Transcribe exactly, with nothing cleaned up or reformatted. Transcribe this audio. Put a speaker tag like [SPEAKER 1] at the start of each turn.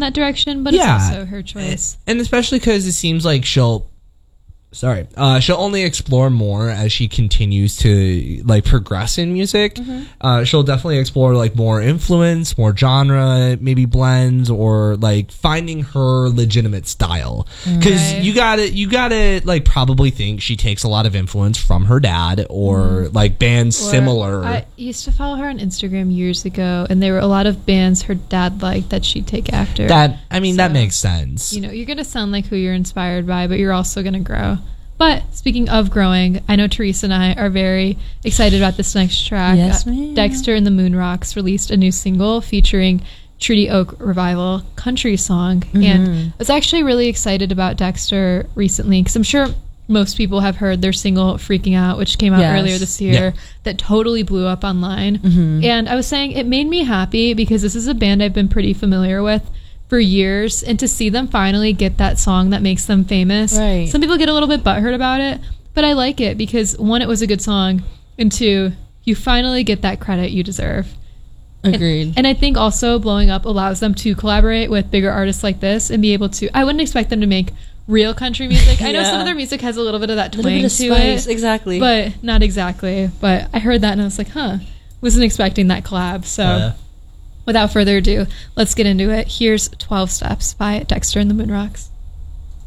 [SPEAKER 1] that direction, but
[SPEAKER 2] yeah.
[SPEAKER 1] it's also her choice.
[SPEAKER 2] And especially because it seems like she'll, sorry, uh, she'll only explore more as she continues to like progress in music. Mm-hmm. Uh, she'll definitely explore like more influence, more genre, maybe blends, or like finding her legitimate style. Because right. you gotta, you gotta like probably think she takes a lot of influence from her dad or mm. like bands or similar.
[SPEAKER 1] I used to follow her on Instagram years ago, and there were a lot of bands her dad liked that she'd take after.
[SPEAKER 2] That I mean, so, that makes sense.
[SPEAKER 1] You know, you're gonna sound like who you're inspired by, but you're also gonna grow. But speaking of growing, I know Teresa and I are very excited about this next track.
[SPEAKER 3] Yes,
[SPEAKER 1] uh,
[SPEAKER 3] ma'am.
[SPEAKER 1] Dexter and the Moonrocks released a new single featuring Trudy Oak Revival country song. Mm-hmm. And I was actually really excited about Dexter recently because I'm sure most people have heard their single Freaking Out, which came out yes. earlier this year, yeah. that totally blew up online. Mm-hmm. And I was saying it made me happy because this is a band I've been pretty familiar with for years, and to see them finally get that song that makes them famous.
[SPEAKER 3] Right.
[SPEAKER 1] Some people get a little bit butthurt about it, but I like it because one, it was a good song, and two, you finally get that credit you deserve.
[SPEAKER 3] Agreed.
[SPEAKER 1] And, and I think also blowing up allows them to collaborate with bigger artists like this and be able to, I wouldn't expect them to make real country music. I know yeah. some of their music has a little bit of that twang
[SPEAKER 3] bit of
[SPEAKER 1] to
[SPEAKER 3] spice,
[SPEAKER 1] it.
[SPEAKER 3] Exactly.
[SPEAKER 1] But not exactly. But I heard that and I was like, huh, wasn't expecting that collab. So uh. without further ado, let's get into it. Here's twelve Steps by Dexter and the Moonrocks.